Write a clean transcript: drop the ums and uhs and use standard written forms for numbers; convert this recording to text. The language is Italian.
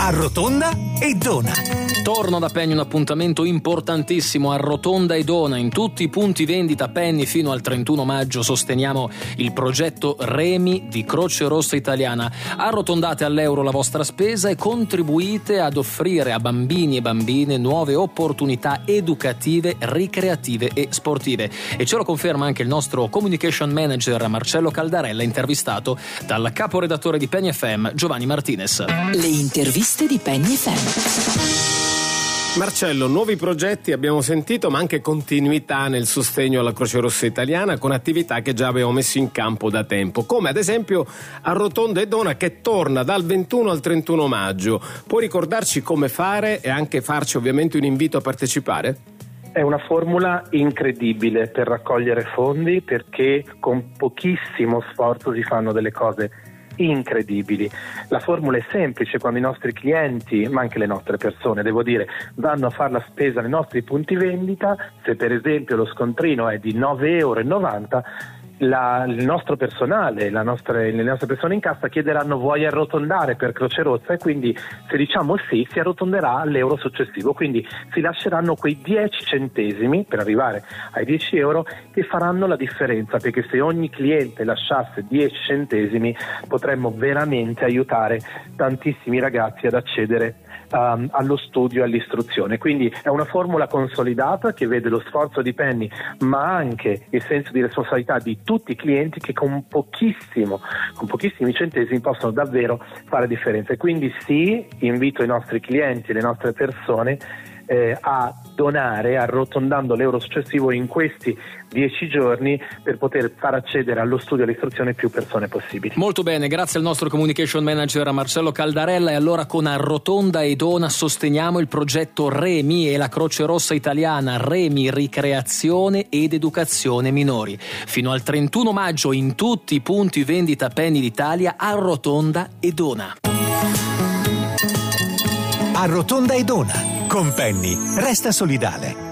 Arrotonda e Dona. Torna da Penny un appuntamento importantissimo. Arrotonda e Dona, in tutti i punti vendita Penny fino al 31 maggio sosteniamo il progetto Remi di Croce Rossa Italiana. Arrotondate all'euro la vostra spesa e contribuite ad offrire a bambini e bambine nuove opportunità educative, ricreative e sportive. E ce lo conferma anche il nostro communication manager Marcello Caldarella, intervistato dal caporedattore di Penny FM Giovanni Martinez. Le interviste di Penny FM. Marcello, nuovi progetti abbiamo sentito, ma anche continuità nel sostegno alla Croce Rossa Italiana con attività che già avevamo messo in campo da tempo, come ad esempio Arrotonda e Dona, che torna dal 21 al 31 maggio. Puoi ricordarci come fare e anche farci ovviamente un invito a partecipare? È una formula incredibile per raccogliere fondi, perché con pochissimo sforzo si fanno delle cose incredibili. La formula è semplice: quando i nostri clienti, ma anche le nostre persone, devo dire, vanno a fare la spesa nei nostri punti vendita, se per esempio lo scontrino è di 9,90 €, il nostro personale, le nostre persone in cassa chiederanno: vuoi arrotondare per Croce Rossa? E quindi se diciamo sì, si arrotonderà all'euro successivo, quindi si lasceranno quei 10 centesimi per arrivare ai 10 euro che faranno la differenza, perché se ogni cliente lasciasse 10 centesimi potremmo veramente aiutare tantissimi ragazzi ad accedere allo studio e all'istruzione. Quindi è una formula consolidata che vede lo sforzo di Penny, ma anche il senso di responsabilità di tutti i clienti, che con pochissimi centesimi possono davvero fare differenza. E quindi sì, invito i nostri clienti e le nostre persone a donare, arrotondando l'euro successivo in questi 10 giorni, per poter far accedere allo studio e all'istruzione più persone possibili. Molto bene, grazie al nostro communication manager Marcello Caldarella. E allora con Arrotonda e Dona sosteniamo il progetto Remi e la Croce Rossa Italiana. Remi, ricreazione ed educazione minori. Fino al 31 maggio in tutti i punti vendita Penny d'Italia. Arrotonda e Dona. Arrotonda e Dona. Con Penny resta solidale.